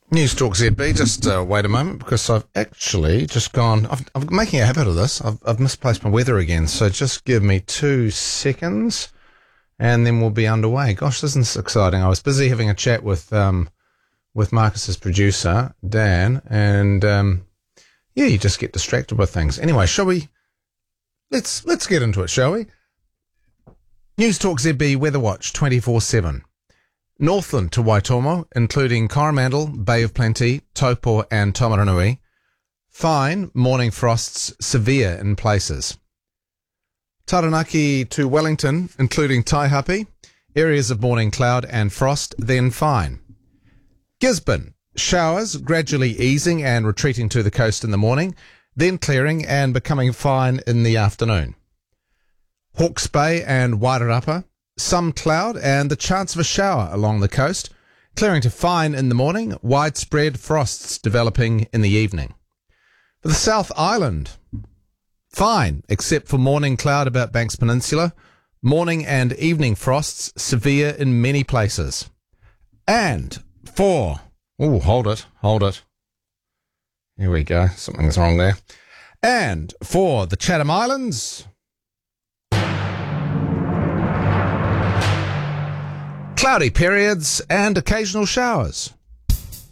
News Talk ZB, just wait a moment because I've actually just gone, I'm making a habit of this. I've misplaced my weather again, so just give me 2 seconds and then we'll be underway. Gosh, isn't this exciting? I was busy having a chat with Marcus's producer, Dan, and yeah, you just get distracted with things. Anyway, shall we, let's get into it, shall we? News Talk ZB Weather Watch 24/7. Northland to Waitomo, including Coromandel, Bay of Plenty, Taupo and Taumarunui. Fine, morning frosts, severe in places. Taranaki to Wellington, including Taihape, areas of morning cloud and frost, then fine. Gisborne, showers gradually easing and retreating to the coast in the morning, then clearing and becoming fine in the afternoon. Hawke's Bay and Wairarapa, some cloud and the chance of a shower along the coast, clearing to fine in the morning, widespread frosts developing in the evening. For the South Island, fine, except for morning cloud about Banks Peninsula, morning and evening frosts severe in many places. And for, hold it. Here we go, something's wrong there. And for the Chatham Islands, cloudy periods and occasional showers.